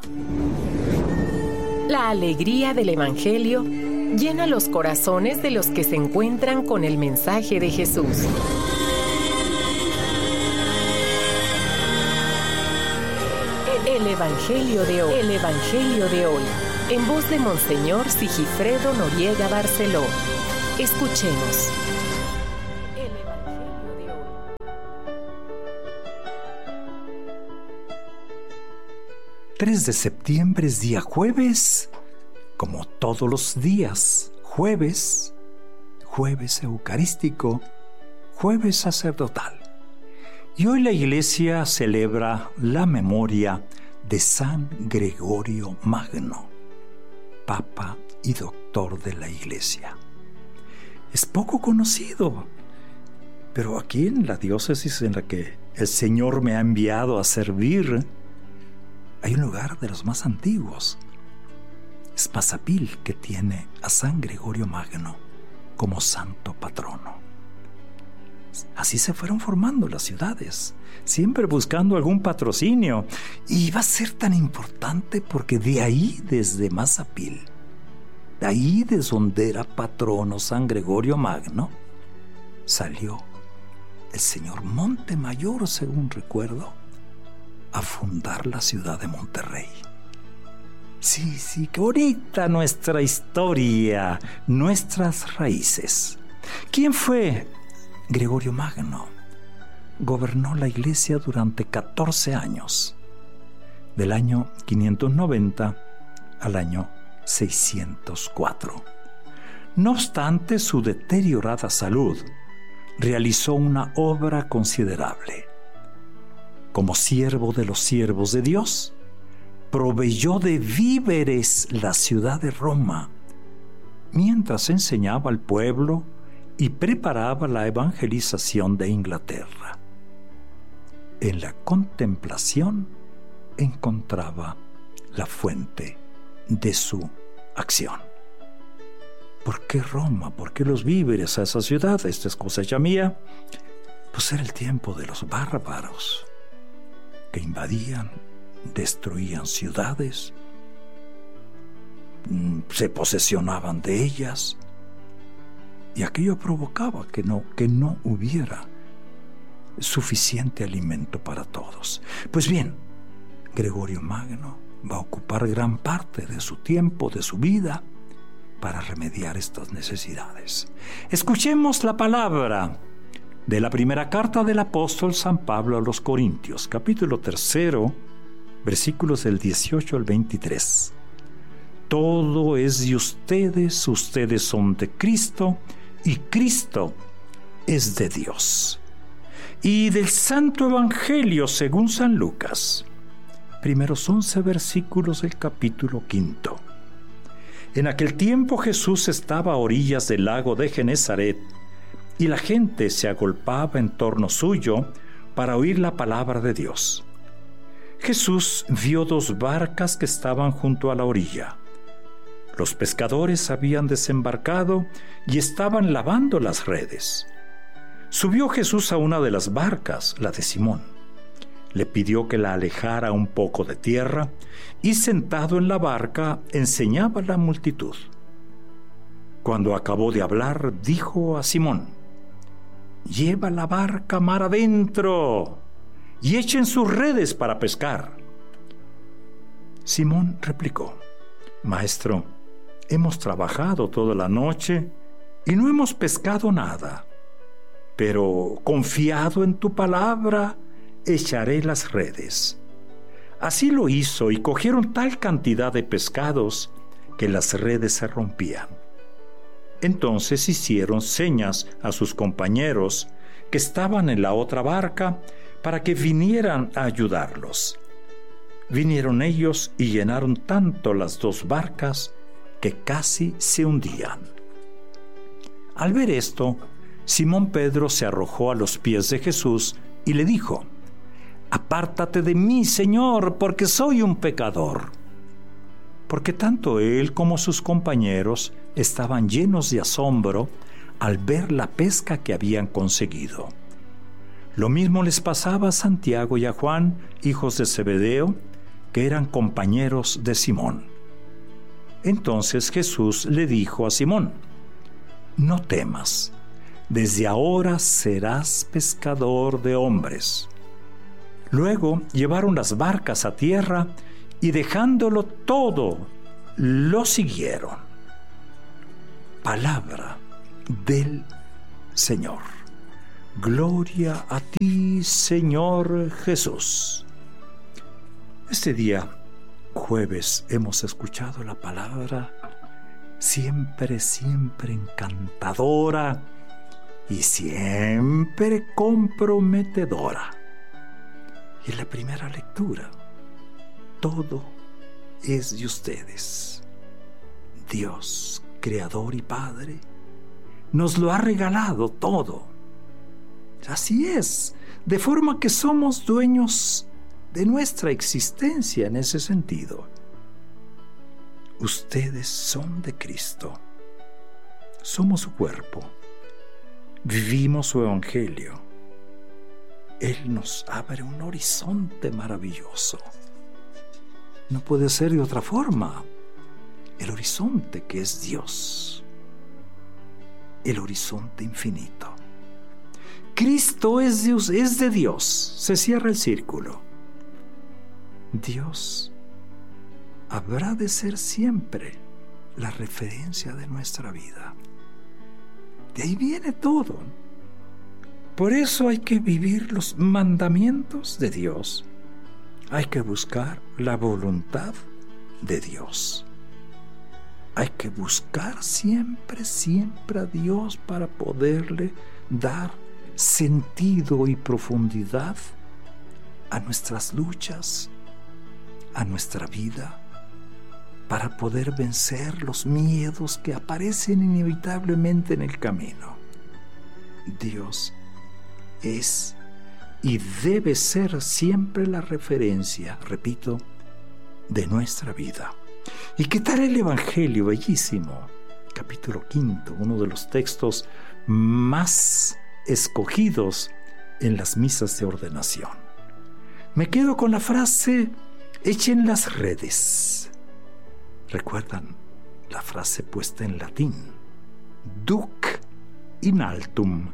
La alegría del Evangelio llena los corazones de los que se encuentran con el mensaje de Jesús. El Evangelio de hoy. El Evangelio de hoy. En voz de Monseñor Sigifredo Noriega Barceló. Escuchemos. El Evangelio de hoy. 3 de septiembre es día jueves, como todos los días, jueves eucarístico, jueves sacerdotal. Y hoy la Iglesia celebra la memoria de San Gregorio Magno, Papa y Doctor de la Iglesia. Es poco conocido, pero aquí en la diócesis en la que el Señor me ha enviado a servir, hay un lugar de los más antiguos, Espasapil, que tiene a San Gregorio Magno como santo patrono. Así se fueron formando las ciudades, siempre buscando algún patrocinio. Y va a ser tan importante porque de ahí, desde Mazapil, de ahí desde donde era patrono San Gregorio Magno, salió el señor Montemayor, según recuerdo, a fundar la ciudad de Monterrey. Sí, qué bonita nuestra historia, nuestras raíces. ¿Quién fue Gregorio Magno? Gobernó la Iglesia durante 14 años, del año 590 al año 604. No obstante su deteriorada salud, realizó una obra considerable. Como siervo de los siervos de Dios, proveyó de víveres la ciudad de Roma, mientras enseñaba al pueblo y preparaba la evangelización de Inglaterra. En la contemplación encontraba la fuente de su acción. ¿Por qué Roma? ¿Por qué los víveres a esa ciudad? Esta es cosecha mía. Pues era el tiempo de los bárbaros que invadían, destruían ciudades, se posesionaban de ellas, y aquello provocaba que no hubiera suficiente alimento para todos. Pues bien, Gregorio Magno va a ocupar gran parte de su tiempo, de su vida, para remediar estas necesidades. Escuchemos la palabra de la primera carta del apóstol San Pablo a los Corintios, capítulo 3, versículos del 18 al 23. Todo es de ustedes, ustedes son de Cristo, y Cristo es de Dios. Y del Santo Evangelio según San Lucas, primeros 11 versículos del capítulo 5. En aquel tiempo Jesús estaba a orillas del lago de Genezaret, y la gente se agolpaba en torno suyo para oír la palabra de Dios. Jesús vio 2 barcas que estaban junto a la orilla. Los pescadores habían desembarcado y estaban lavando las redes. Subió Jesús a una de las barcas, la de Simón. Le pidió que la alejara un poco de tierra y sentado en la barca enseñaba a la multitud. Cuando acabó de hablar, dijo a Simón: «Lleva la barca mar adentro y echen sus redes para pescar». Simón replicó: «Maestro, hemos trabajado toda la noche y no hemos pescado nada, pero confiado en tu palabra, echaré las redes». Así lo hizo y cogieron tal cantidad de pescados que las redes se rompían. Entonces hicieron señas a sus compañeros que estaban en la otra barca para que vinieran a ayudarlos. Vinieron ellos y llenaron tanto las 2 barcas que casi se hundían. Al ver esto, Simón Pedro se arrojó a los pies de Jesús y le dijo: «Apártate de mí, Señor, porque soy un pecador». Porque tanto él como sus compañeros estaban llenos de asombro al ver la pesca que habían conseguido. Lo mismo les pasaba a Santiago y a Juan, hijos de Zebedeo, que eran compañeros de Simón. Entonces Jesús le dijo a Simón: no temas, desde ahora serás pescador de hombres. Luego llevaron las barcas a tierra y dejándolo todo, lo siguieron. Palabra del Señor. Gloria a ti, Señor Jesús. Este día, jueves, hemos escuchado la palabra siempre, siempre encantadora y siempre comprometedora. Y en la primera lectura, todo es de ustedes. Dios, Creador y Padre, nos lo ha regalado todo. Así es, de forma que somos dueños de nuestra existencia en ese sentido. Ustedes son de Cristo. Somos su cuerpo. Vivimos su evangelio. Él nos abre un horizonte maravilloso. No puede ser de otra forma. El horizonte que es Dios. El horizonte infinito. Cristo es de Dios. Se cierra el círculo. Dios habrá de ser siempre la referencia de nuestra vida. De ahí viene todo. Por eso hay que vivir los mandamientos de Dios. Hay que buscar la voluntad de Dios. Hay que buscar siempre, siempre a Dios para poderle dar sentido y profundidad a nuestras luchas, a nuestra vida, para poder vencer los miedos que aparecen inevitablemente en el camino. Dios es y debe ser siempre la referencia, repito, de nuestra vida. ¿Y qué tal el Evangelio? Bellísimo. Capítulo 5, uno de los textos más escogidos en las misas de ordenación. Me quedo con la frase: echen las redes. ¿Recuerdan la frase puesta en latín? Duc in altum.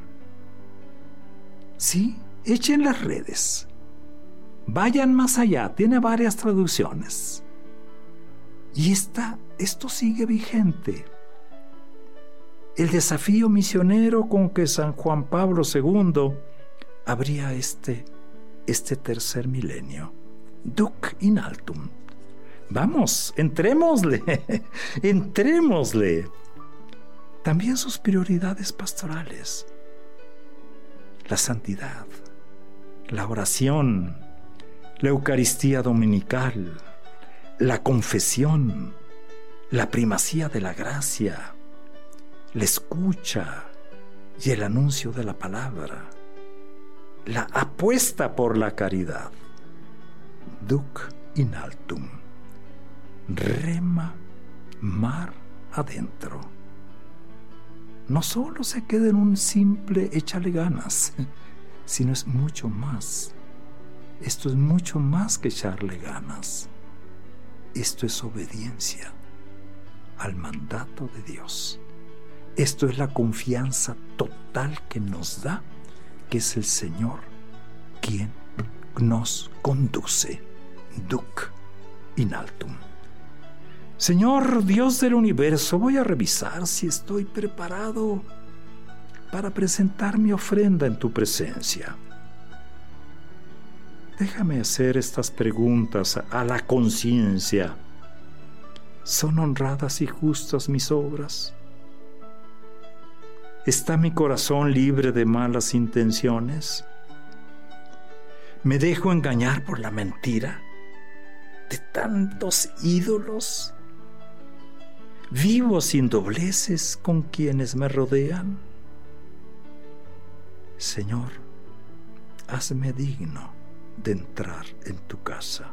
Sí, echen las redes. Vayan más allá. Tiene varias traducciones. Y esto sigue vigente. El desafío misionero con que San Juan Pablo II abría este tercer milenio. Duc in altum. Vamos, entrémosle. También sus prioridades pastorales. La santidad, la oración, la Eucaristía dominical, la confesión, la primacía de la gracia, la escucha y el anuncio de la palabra, la apuesta por la caridad. Duc in altum. Rema mar adentro. No solo se queda en un simple échale ganas, sino es mucho más. Esto es mucho más que echarle ganas. Esto es obediencia al mandato de Dios. Esto es la confianza total que nos da, que es el Señor quien nos conduce. Duc in altum. Señor Dios del universo, voy a revisar si estoy preparado para presentar mi ofrenda en tu presencia. Déjame hacer estas preguntas a la conciencia. ¿Son honradas y justas mis obras? ¿Está mi corazón libre de malas intenciones? ¿Me dejo engañar por la mentira de tantos ídolos? ¿Vivo sin dobleces con quienes me rodean? Señor, hazme digno de entrar en tu casa.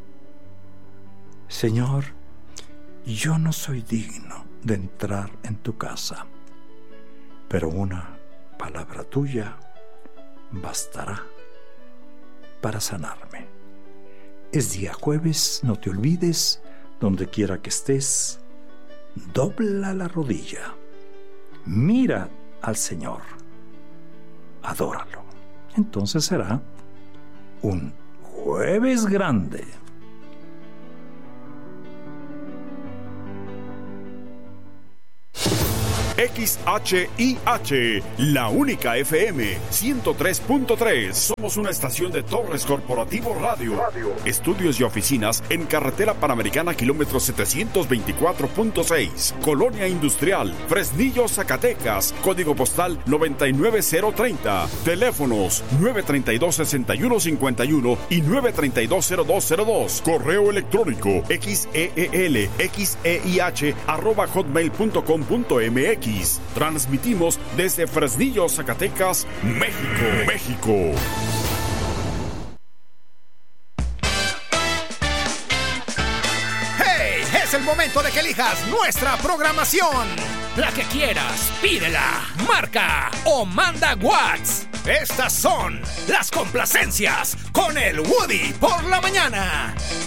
Señor, yo no soy digno de entrar en tu casa, pero una palabra tuya bastará para sanarme. Es día jueves, no te olvides, donde quiera que estés, dobla la rodilla, mira al Señor, adóralo. Entonces será un jueves grande. XHIH, la única FM 103.3. Somos una estación de Torres Corporativo Radio. Estudios y oficinas en Carretera Panamericana, kilómetro 724.6. Colonia Industrial, Fresnillo, Zacatecas. Código postal 99030. Teléfonos 932-6151 y 932-0202. Correo electrónico xeelxeih@hotmail.com.mx. Transmitimos desde Fresnillo, Zacatecas, México. ¡Hey! Es el momento de que elijas nuestra programación. La que quieras, pídela, marca o manda WhatsApp. Estas son las complacencias con el Woody por la mañana.